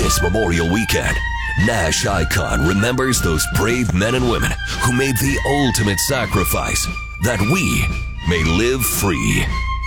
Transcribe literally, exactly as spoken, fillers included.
This Memorial Weekend, Nash Icon remembers those brave men and women who made the ultimate sacrifice that we may live free.